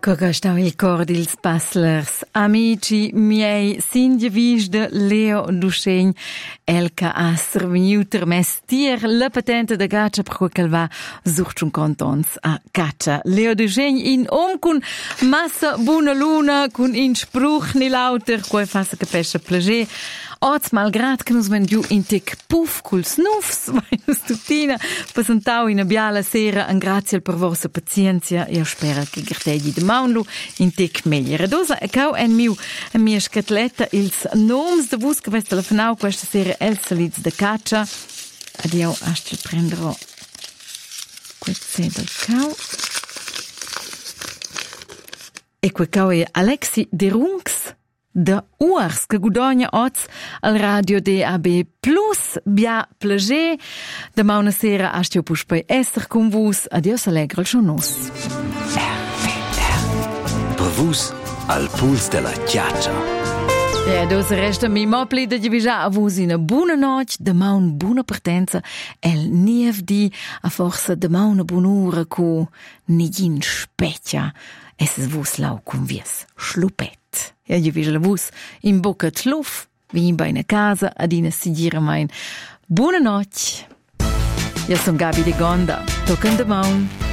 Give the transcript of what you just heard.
Coga stau il cor dils Passlers, amici miei, sindia vis de Leo Duschegn, el ca ha serviniuter mestier la patente de Gaccia per quel va surchun contons a Gaccia. Leo Duschegn in cun massa buona luna, cun in spruch ni lauter, quai fassa che pesce plager. Oz malgrad che nus vendiu in tec puff culs nufs, vai nus tutina, presentau in a biala sera, an grazie per vostra pazienza, io spero che gertegli de maunlu in tec megliere. Dosa, e cau en mia scatletta ils noms de vus che vest telefonau questa sera Elsa Liz de Caccia. Adio, asci prenderò questo del cau. E quel cau è Alexi de Runks de Uars, che gudogna oz al radio DAB+, bia plager. Demà una sera astio puspei esser con vus. Adios allegro il shonos. Per vus al puls della Chiaccia. E dos resta mi mopli da divisà a vus in a buona noc, demà un buona partenza, el niev di a forza demà una buon'ura cu nigin specchia. Es vus lau con vies schlupet. E io vejo la vus in bocca tluf, vin bei una casa ad ina sigira mein. Buona noc. Io son Gabi de Gonda. Tocan de maun.